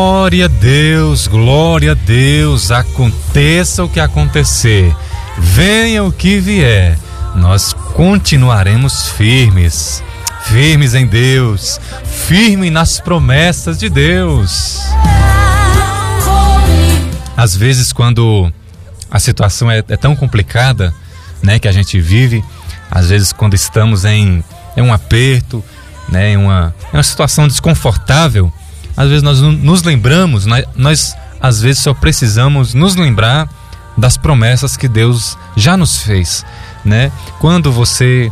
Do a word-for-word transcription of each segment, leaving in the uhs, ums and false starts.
Glória a Deus, glória a Deus, aconteça o que acontecer, venha o que vier, nós continuaremos firmes, firmes em Deus, firmes nas promessas de Deus. Às vezes, quando a situação é, é tão complicada, né, que a gente vive, às vezes quando estamos em, em um aperto, né, em uma, em uma situação desconfortável, às vezes nós nos lembramos, nós, nós às vezes só precisamos nos lembrar das promessas que Deus já nos fez, né? Quando você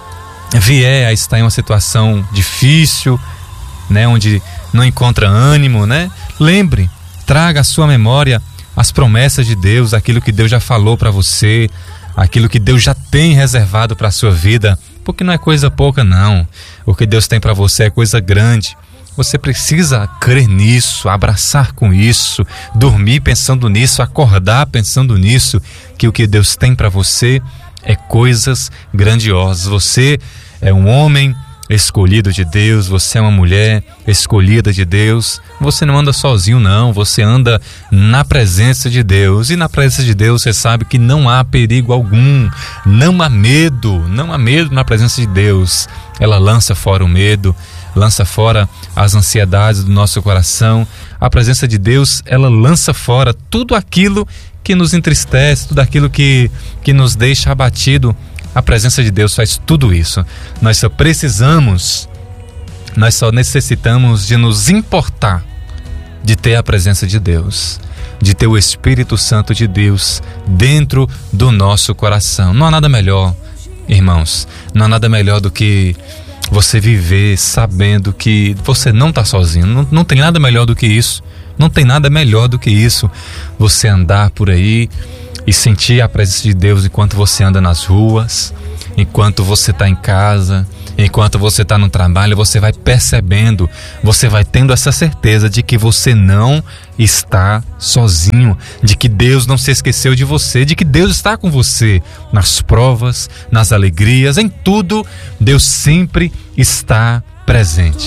vier a estar em uma situação difícil, né, onde não encontra ânimo, né, lembre, traga à sua memória as promessas de Deus, aquilo que Deus já falou para você, aquilo que Deus já tem reservado para a sua vida, porque não é coisa pouca não, o que Deus tem para você é coisa grande. Você precisa crer nisso, abraçar com isso, dormir pensando nisso, acordar pensando nisso, que o que Deus tem para você é coisas grandiosas. Você é um homem escolhido de Deus, você é uma mulher escolhida de Deus. Você não anda sozinho não, você anda na presença de Deus. E na presença de Deus você sabe que não há perigo algum, não há medo, não há medo na presença de Deus. Ela lança fora o medo, lança fora as ansiedades do nosso coração. A presença de Deus, ela lança fora tudo aquilo que nos entristece, tudo aquilo que, que nos deixa abatido. A presença de Deus faz tudo isso. Nós só precisamos, nós só necessitamos de nos importar, de ter a presença de Deus, de ter o Espírito Santo de Deus dentro do nosso coração. Não há nada melhor, irmãos, não há nada melhor do que você viver sabendo que você não está sozinho. Não, não tem nada melhor do que isso. Não tem nada melhor do que isso. Você andar por aí e sentir a presença de Deus enquanto você anda nas ruas, enquanto você está em casa, enquanto você está no trabalho. Você vai percebendo, você vai tendo essa certeza de que você não está sozinho, de que Deus não se esqueceu de você, de que Deus está com você nas provas, nas alegrias, em tudo. Deus sempre está presente.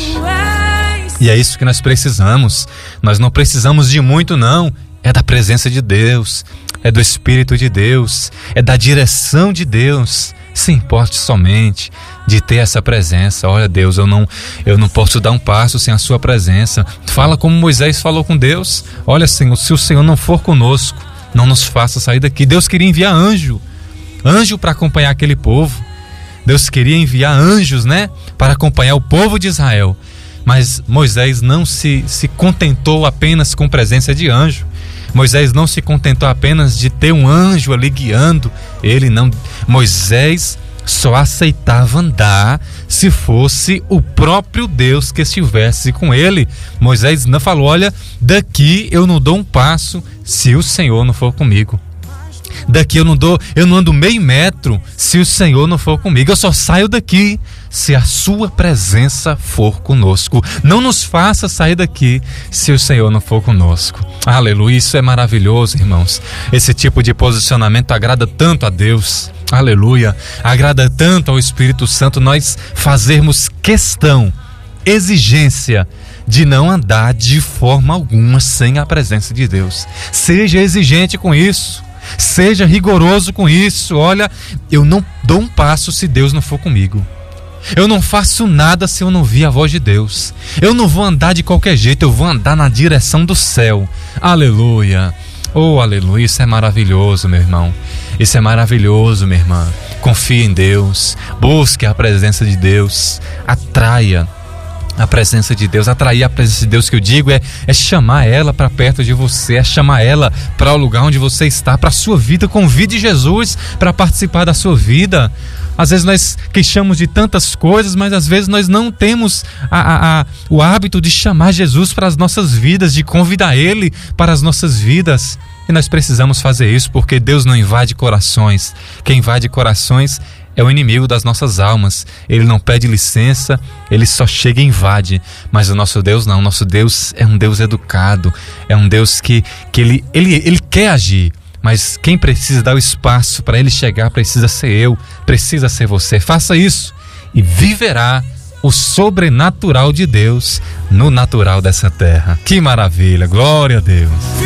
E é isso que nós precisamos. Nós não precisamos de muito não, é da presença de Deus, é do Espírito de Deus, é da direção de Deus. Se importe somente de ter essa presença. Olha, Deus, eu não, eu não posso dar um passo sem a sua presença. Fala como Moisés falou com Deus. Olha, Senhor, se o Senhor não for conosco, não nos faça sair daqui. Deus queria enviar anjo, anjo para acompanhar aquele povo. Deus queria enviar anjos, né, para acompanhar o povo de Israel. Mas Moisés não se, se contentou apenas com presença de anjo. Moisés não se contentou apenas de ter um anjo ali guiando ele, não. Moisés só aceitava andar se fosse o próprio Deus que estivesse com ele. Moisés não falou, olha, daqui eu não dou um passo se o Senhor não for comigo. Daqui eu não dou, eu não ando meio metro se o Senhor não for comigo. Eu só saio daqui se a sua presença for conosco. Não nos faça sair daqui se o Senhor não for conosco. Aleluia, isso é maravilhoso, irmãos. Esse tipo de posicionamento agrada tanto a Deus. Aleluia, agrada tanto ao Espírito Santo nós fazermos questão, exigência de não andar de forma alguma sem a presença de Deus. Seja exigente com isso. Seja rigoroso com isso. Olha, eu não dou um passo se Deus não for comigo. Eu não faço nada se eu não ouvir a voz de Deus. Eu não vou andar de qualquer jeito, eu vou andar na direção do céu. Aleluia. Oh, aleluia, isso é maravilhoso, meu irmão. Isso é maravilhoso, minha irmã. Confie em Deus, busque a presença de Deus, atraia a presença de Deus. Atrair a presença de Deus, que eu digo, é, é chamar ela para perto de você, é chamar ela para o lugar onde você está, para a sua vida. Convide Jesus para participar da sua vida. Às vezes nós queixamos de tantas coisas, mas às vezes nós não temos a, a, a, o hábito de chamar Jesus para as nossas vidas, de convidar Ele para as nossas vidas. E nós precisamos fazer isso, porque Deus não invade corações. Quem invade corações é o inimigo das nossas almas. Ele não pede licença, ele só chega e invade. Mas o nosso Deus não, o nosso Deus é um Deus educado, é um Deus que, que ele, ele, ele quer agir. Mas quem precisa dar o espaço para ele chegar precisa ser eu, precisa ser você. Faça isso e viverá o sobrenatural de Deus no natural dessa terra. Que maravilha, glória a Deus.